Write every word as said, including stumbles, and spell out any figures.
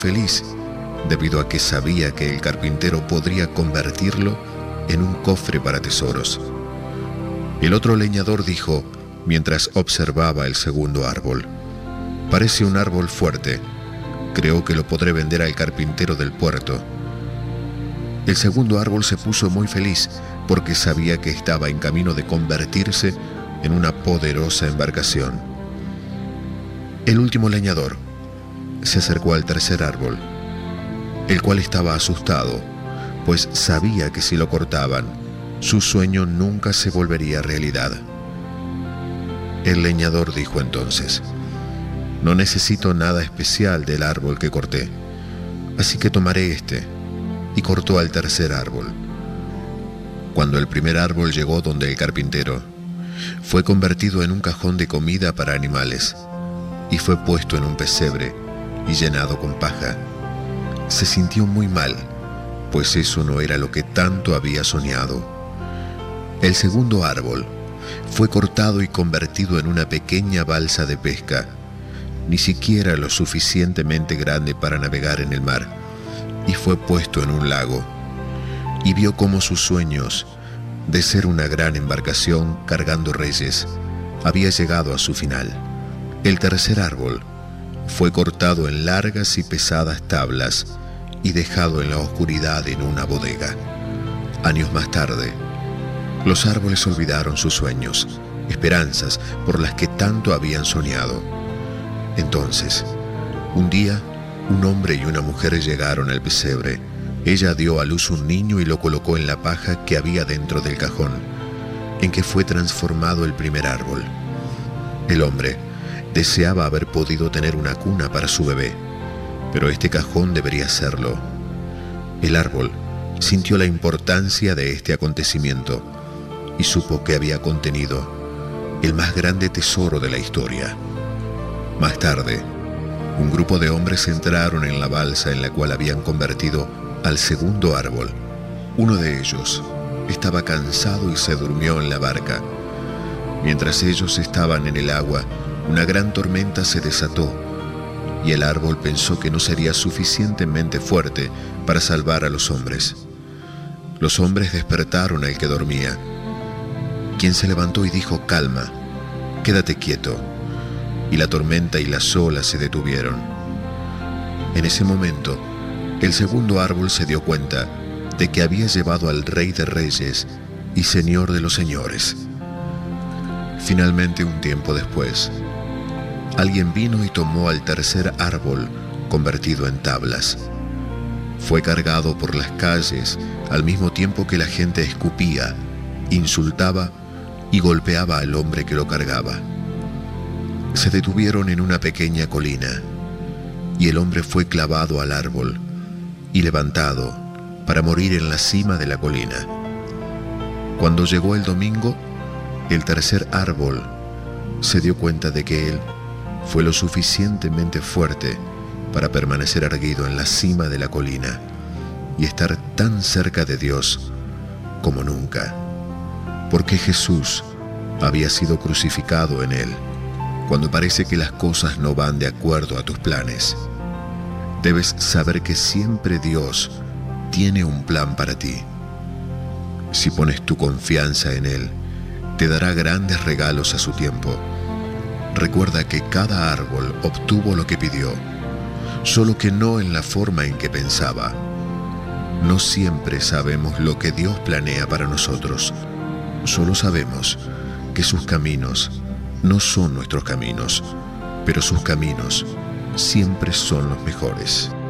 feliz, debido a que sabía que el carpintero podría convertirlo en un cofre para tesoros. El otro leñador dijo, mientras observaba el segundo árbol: «Parece un árbol fuerte. Creo que lo podré vender al carpintero del puerto». El segundo árbol se puso muy feliz porque sabía que estaba en camino de convertirse en una poderosa embarcación. El último leñador se acercó al tercer árbol, el cual estaba asustado, pues sabía que si lo cortaban, su sueño nunca se volvería realidad. El leñador dijo entonces: «No necesito nada especial del árbol que corté, así que tomaré este», y cortó al tercer árbol. Cuando el primer árbol llegó donde el carpintero, fue convertido en un cajón de comida para animales y fue puesto en un pesebre y llenado con paja. Se sintió muy mal, pues eso no era lo que tanto había soñado. El segundo árbol fue cortado y convertido en una pequeña balsa de pesca, ni siquiera lo suficientemente grande para navegar en el mar, y fue puesto en un lago, y vio cómo sus sueños de ser una gran embarcación cargando reyes había llegado a su final. El tercer árbol fue cortado en largas y pesadas tablas y dejado en la oscuridad en una bodega. Años más tarde, los árboles olvidaron sus sueños, esperanzas por las que tanto habían soñado. Entonces, un día, un hombre y una mujer llegaron al pesebre. Ella dio a luz un niño y lo colocó en la paja que había dentro del cajón, en que fue transformado el primer árbol. El hombre deseaba haber podido tener una cuna para su bebé, pero este cajón debería serlo. El árbol sintió la importancia de este acontecimiento y supo que había contenido el más grande tesoro de la historia. Más tarde, un grupo de hombres entraron en la balsa en la cual habían convertido al segundo árbol. Uno de ellos estaba cansado y se durmió en la barca. Mientras ellos estaban en el agua, una gran tormenta se desató y el árbol pensó que no sería suficientemente fuerte para salvar a los hombres. Los hombres despertaron al que dormía, quien se levantó y dijo: «Calma, quédate quieto», y la tormenta y las olas se detuvieron. En ese momento, el segundo árbol se dio cuenta de que había llevado al Rey de Reyes y Señor de los Señores. Finalmente, un tiempo después, alguien vino y tomó al tercer árbol convertido en tablas. Fue cargado por las calles al mismo tiempo que la gente escupía, insultaba y golpeaba al hombre que lo cargaba. Se detuvieron en una pequeña colina y el hombre fue clavado al árbol y levantado para morir en la cima de la colina. Cuando llegó el domingo, el tercer árbol se dio cuenta de que él fue lo suficientemente fuerte para permanecer erguido en la cima de la colina y estar tan cerca de Dios como nunca, porque Jesús había sido crucificado en él. Cuando parece que las cosas no van de acuerdo a tus planes, debes saber que siempre Dios tiene un plan para ti. Si pones tu confianza en Él, te dará grandes regalos a su tiempo. Recuerda que cada árbol obtuvo lo que pidió, solo que no en la forma en que pensaba. No siempre sabemos lo que Dios planea para nosotros. Solo sabemos que sus caminos no son nuestros caminos, pero sus caminos siempre son los mejores.